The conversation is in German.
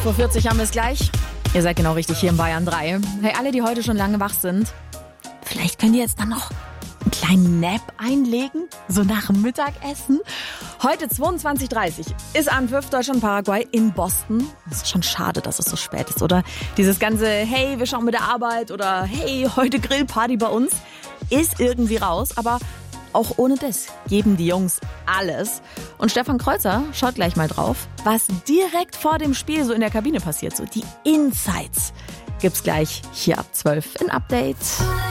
11.40 Uhr haben wir es gleich. Ihr seid genau richtig hier in Bayern 3. Hey, alle, die heute schon lange wach sind, vielleicht könnt ihr jetzt dann noch einen kleinen Nap einlegen, so nach dem Mittagessen. Heute 22.30 Uhr ist Anpfiff Deutschland-Paraguay in Boston. Es ist schon schade, dass es so spät ist, oder? Dieses ganze, hey, wir schauen mit der Arbeit oder hey, heute Grillparty bei uns, ist irgendwie raus, aber auch ohne das geben die Jungs alles. Und Stefan Kreuzer schaut gleich mal drauf, was direkt vor dem Spiel so in der Kabine passiert. So die Insights gibt's gleich hier ab 12 in Update.